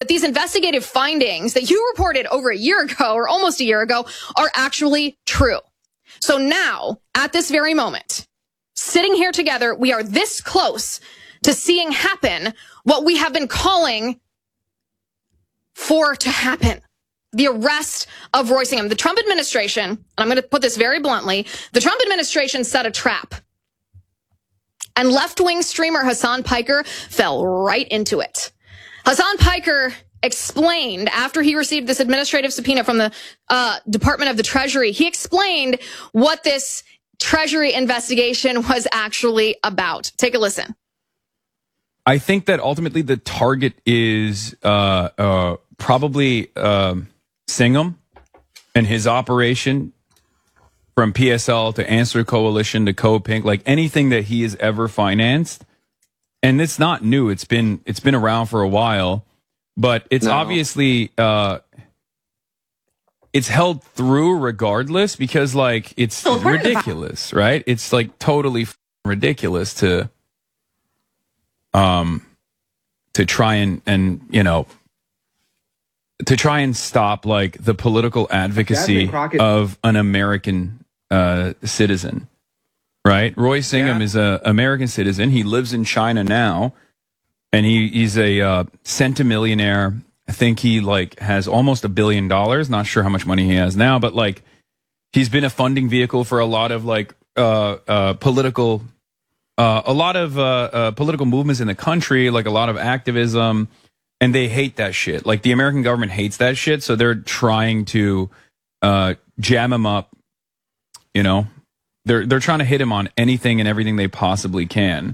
that these investigative findings that you reported over a year ago or almost a year ago are actually true. So now, at this very moment, sitting here together, we are this close to seeing happen what we have been calling for to happen. The arrest of Roy Singham. The Trump administration, and I'm going to put this very bluntly, the Trump administration set a trap. And left-wing streamer Hasan Piker fell right into it. Hasan Piker explained, after he received this administrative subpoena from the Department of the Treasury, he explained what this Treasury investigation was actually about. Take a listen. I think that ultimately the target is probably Singham and his operation from PSL to Answer Coalition to CodePink, like anything that he has ever financed. And it's not new. It's been around for a while, but it's obviously it's held through regardless because like it's ridiculous, right? It's like totally ridiculous to try and you know, to try and stop like the political advocacy of an American citizen, right? Roy Singham is an American citizen. He lives in China now, and he's a centimillionaire. I think he like has almost $1 billion. Not sure how much money he has now, but like he's been a funding vehicle for a lot of like political movements in the country, like a lot of activism. And they hate that shit. Like the American government hates that shit, so they're trying to jam him up. You know, they're trying to hit him on anything and everything they possibly can.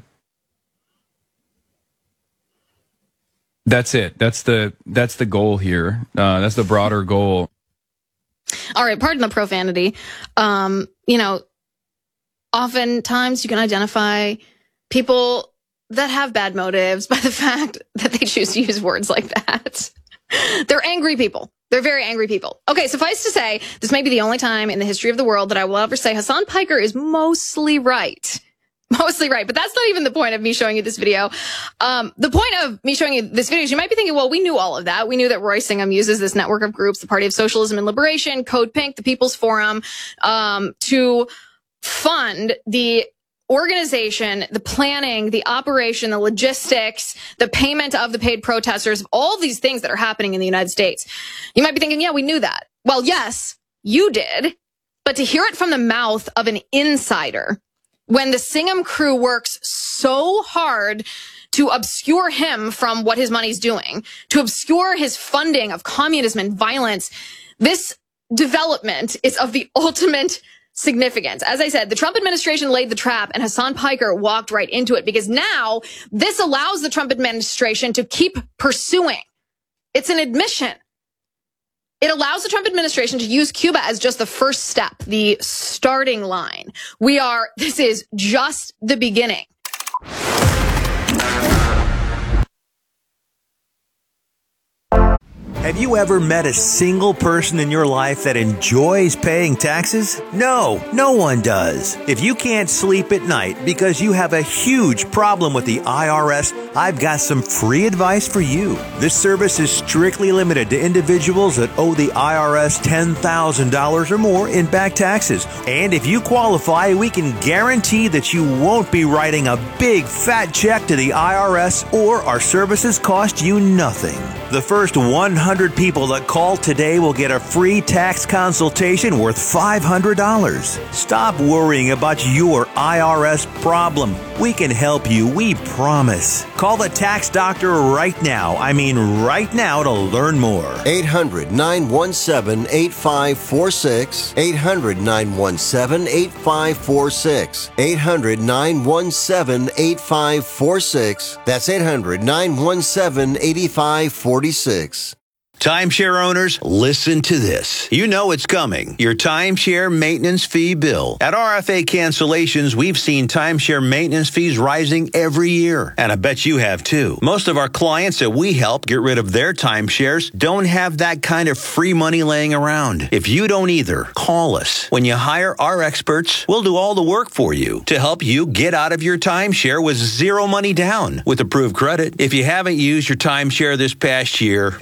That's it. That's the goal here. That's the broader goal. All right, pardon the profanity. You know, oftentimes you can identify people that have bad motives by the fact that they choose to use words like that. They're angry people. They're very angry people. Okay, suffice to say, this may be the only time in the history of the world that I will ever say Hasan Piker is mostly right. Mostly right, but that's not even the point of me showing you this video. The point of me showing you this video is you might be thinking, well, we knew all of that. We knew that Roy Singham uses this network of groups, the Party of Socialism and Liberation, CodePink, the People's Forum, to fund the organization, the planning, the operation, the logistics, the payment of the paid protesters, all these things that are happening in the United States. You might be thinking, yeah, we knew that. Well, yes, you did. But to hear it from the mouth of an insider, when the Singham crew works so hard to obscure him from what his money's doing, to obscure his funding of communism and violence, this development is of the ultimate significance. As I said, the Trump administration laid the trap and Hasan Piker walked right into it because now this allows the Trump administration to keep pursuing. It's an admission. It allows the Trump administration to use Cuba as just the first step, the starting line. This is just the beginning. Have you ever met a single person in your life that enjoys paying taxes? No, no one does. If you can't sleep at night because you have a huge problem with the IRS, I've got some free advice for you. This service is strictly limited to individuals that owe the IRS $10,000 or more in back taxes. And if you qualify, we can guarantee that you won't be writing a big fat check to the IRS or our services cost you nothing. The first 100 people that call today will get a free tax consultation worth $500. Stop worrying about your IRS problem. We can help you, we promise. Call the tax doctor right now. I mean right now to learn more. 800-917-8546. 800-917-8546. 800-917-8546. That's 800-917-8546. Timeshare owners, listen to this. You know it's coming. Your timeshare maintenance fee bill. At RFA Cancellations, we've seen timeshare maintenance fees rising every year. And I bet you have too. Most of our clients that we help get rid of their timeshares don't have that kind of free money laying around. If you don't either, call us. When you hire our experts, we'll do all the work for you to help you get out of your timeshare with zero money down with approved credit. If you haven't used your timeshare this past year,